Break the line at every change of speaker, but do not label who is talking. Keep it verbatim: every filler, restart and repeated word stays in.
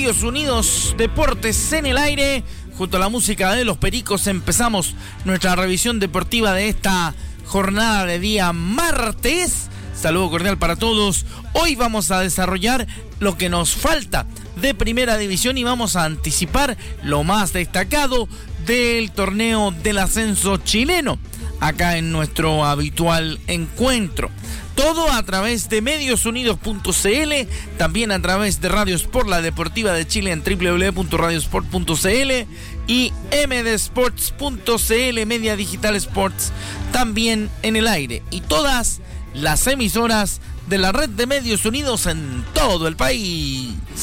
Medios Unidos Deportes en el aire. Junto a la música de Los Pericos empezamos nuestra revisión deportiva de esta jornada de día martes. Saludo cordial para todos. Hoy vamos a desarrollar lo que nos falta de Primera División y vamos a anticipar lo más destacado del torneo del ascenso chileno, acá en nuestro habitual encuentro. Todo a través de medios unidos punto c l, también a través de Radio Sport, la Deportiva de Chile en doble u doble u doble u punto radio sport punto c l y m d sports punto c l, Media Digital Sports, también en el aire. Y todas las emisoras de la red de Medios Unidos en todo el país.